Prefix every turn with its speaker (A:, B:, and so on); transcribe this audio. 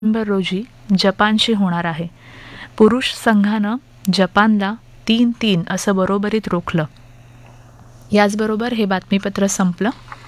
A: November रोजी जपानशी होणार आहे. पुरुष संघानं जपानला 3-3 असं बरोबरीत रोखलं. याचबरोबर हे बातमीपत्र संपलं.